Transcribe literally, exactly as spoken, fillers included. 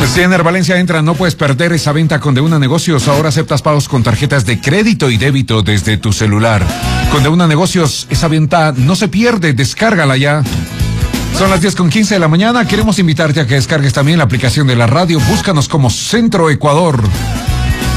Si en Valencia entra, no puedes perder esa venta con Deuna Negocios. Ahora aceptas pagos con tarjetas de crédito y débito desde tu celular. Con Deuna Negocios, esa venta no se pierde. Descárgala ya. Son las diez con quince de la mañana. Queremos invitarte a que descargues también la aplicación de la radio. Búscanos como Centro Ecuador.